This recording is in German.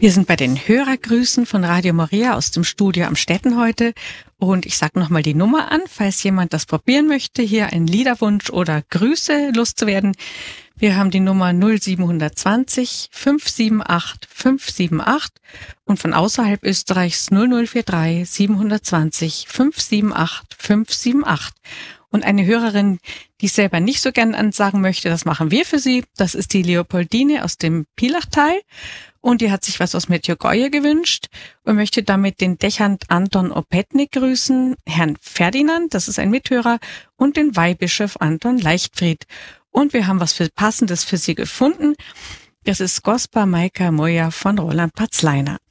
Wir sind bei den Hörergrüßen von Radio Maria aus dem Studio am Stetten heute. Und ich sage nochmal die Nummer an, falls jemand das probieren möchte, hier einen Liederwunsch oder Grüße loszuwerden. Wir haben die Nummer 0720 578 578 und von außerhalb Österreichs 0043 720 578 578. Und eine Hörerin, die selber nicht so gern ansagen möchte, das machen wir für sie. Das ist die Leopoldine aus dem Pilachtal. Und die hat sich was aus Medjugorje gewünscht und möchte damit den Dechant Anton Opetnik grüßen, Herrn Ferdinand, das ist ein Mithörer, und den Weihbischof Anton Leichtfried. Und wir haben was Passendes für sie gefunden. Das ist Gospa Majka Moja von Roland Patzleiner.